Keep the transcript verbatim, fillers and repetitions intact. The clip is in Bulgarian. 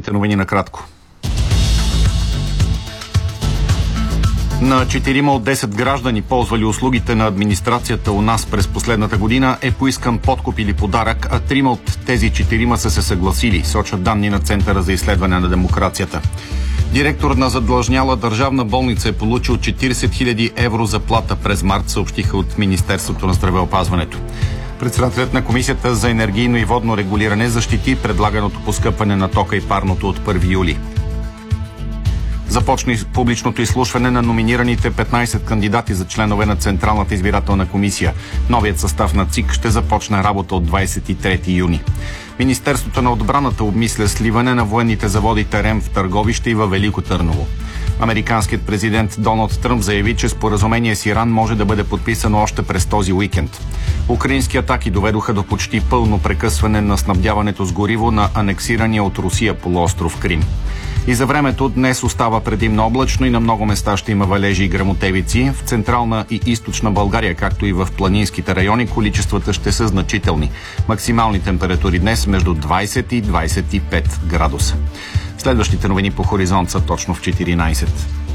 следващите новини накратко. На четирима от десет граждани, ползвали услугите на администрацията у нас през последната година, е поискан подкуп или подарък, а трима от тези четирима са се съгласили, сочат данни на Центъра за изследване на демокрацията. Директор на задлъжняла държавна болница е получил четиридесет хиляди евро заплата през март, съобщиха от Министерството на здравеопазването. Председателят на Комисията за енергийно и водно регулиране защити предлаганото поскъпване на тока и парното от първи юли. Започна публичното изслушване на номинираните петнайсет кандидати за членове на Централната избирателна комисия. Новият състав на ЦИК ще започне работа от двайсет и трети юни. Министерството на отбраната обмисля сливане на военните заводи ТЕРЕМ в Търговище и във Велико Търново. Американският президент Доналд Тръмп заяви, че споразумение с Иран може да бъде подписано още през този уикенд. Украински атаки доведоха до почти пълно прекъсване на снабдяването с гориво на анексирания от Русия полуостров Крим. И за времето днес остава предимно облачно и на много места ще има валежи и гръмотевици. В централна и източна България, както и в планинските райони, количествата ще са значителни. Максимални температури днес между двайсет и двайсет и пет градуса. Следващите новини по Хоризонт са точно в четиринайсет.